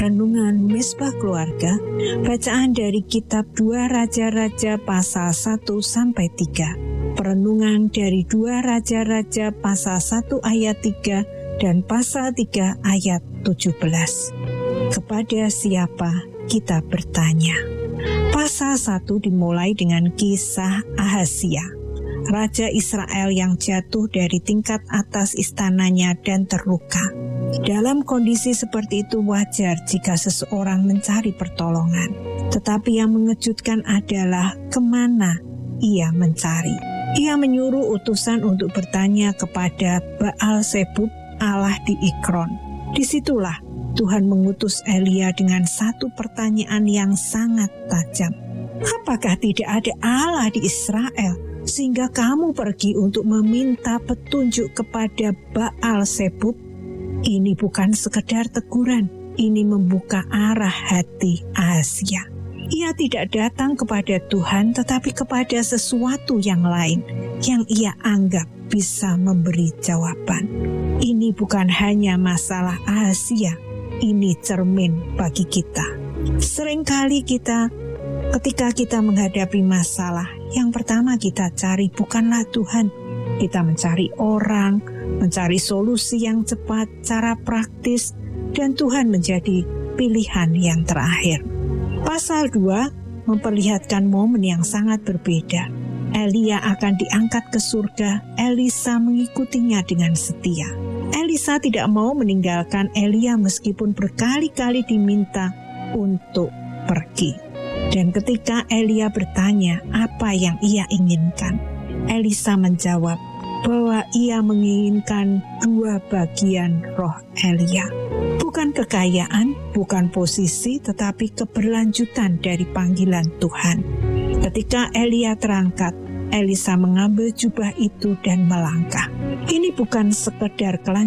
Renungan Mezbah Keluarga, bacaan dari kitab 2 Raja-Raja pasal 1-3. Perenungan dari 2 Raja-Raja pasal 1 ayat 3 dan pasal 3 ayat 17. Kepada siapa kita bertanya? Pasal 1 dimulai dengan kisah Ahazia, Raja Israel yang jatuh dari tingkat atas istananya dan terluka. Dalam kondisi seperti itu wajar jika seseorang mencari pertolongan. Tetapi yang mengejutkan adalah kemana ia mencari. Ia menyuruh utusan untuk bertanya kepada Baal-Zebub, Allah di Ekron. Disitulah Tuhan mengutus Elia dengan satu pertanyaan yang sangat tajam. Apakah tidak ada Allah di Israel, sehingga kamu pergi untuk meminta petunjuk kepada Baal-Zebub? Ini bukan sekedar teguran, ini membuka arah hati Ahazia. Ia tidak datang kepada Tuhan, tetapi kepada sesuatu yang lain yang ia anggap bisa memberi jawaban. Ini bukan hanya masalah Ahazia, ini cermin bagi kita. Seringkali ketika kita menghadapi masalah, yang pertama kita cari bukanlah Tuhan. Kita mencari orang, mencari solusi yang cepat, cara praktis, dan Tuhan menjadi pilihan yang terakhir. Pasal 2 memperlihatkan momen yang sangat berbeda. Elia akan diangkat ke surga, Elisa mengikutinya dengan setia. Elisa tidak mau meninggalkan Elia meskipun berkali-kali diminta untuk pergi. Dan ketika Elia bertanya apa yang ia inginkan, Elisa menjawab bahwa ia menginginkan 2 bagian roh Elia. Bukan kekayaan, bukan posisi, tetapi keberlanjutan dari panggilan Tuhan. Ketika Elia terangkat, Elisa mengambil jubah itu dan melangkah. Ini bukan sekedar kelanjutan